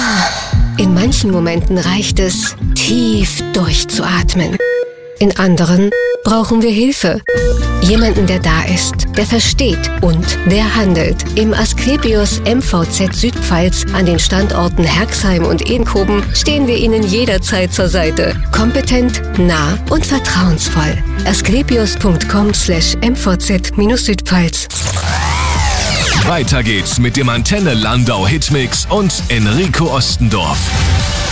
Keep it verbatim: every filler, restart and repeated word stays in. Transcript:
In manchen Momenten reicht es, tief durchzuatmen. In anderen brauchen wir Hilfe. Jemanden, der da ist, der versteht und der handelt. Im Asklepios M V Z Südpfalz an den Standorten Herxheim und Enkhoben stehen wir Ihnen jederzeit zur Seite. Kompetent, nah und vertrauensvoll. asklepios punkt com slash m v z Südpfalz. Weiter geht's mit dem Antenne Landau Hitmix und Enrico Ostendorf.